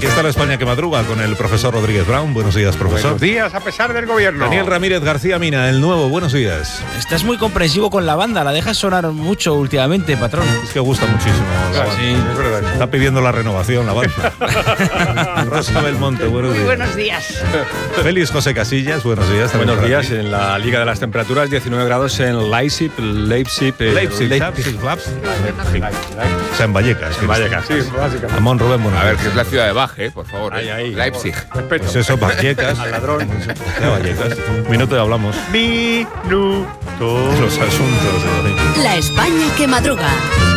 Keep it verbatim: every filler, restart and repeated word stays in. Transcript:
Aquí está la España que madruga con el profesor Rodríguez Brown. Buenos días, profesor. Buenos días, a pesar del gobierno. Daniel Ramírez García Mina, el nuevo. Buenos días. Estás muy comprensivo con la banda, la dejas sonar mucho últimamente, patrón. Es que gusta muchísimo la banda. Sí, es verdad. Está pidiendo la renovación, la banda. Rosa Belmonte, buenos Muy días. buenos días. Félix José Casillas, buenos días. Buenos También días. En la Liga de las Temperaturas, diecinueve grados en Leipzig, Leipzig, eh, Leipzig, Leipzig, Leipzig. O sea, en Vallecas. En Vallecas. Sí, básicamente. Amón Rubén, buenos A ver, días. que es la ciudad de Baje, por favor. Ahí, eh. ahí. Leipzig. Respeto. Pues eso, Vallecas. Al ladrón. Ya, Vallecas. Un minuto y hablamos Minuto. de los asuntos. La España que madruga.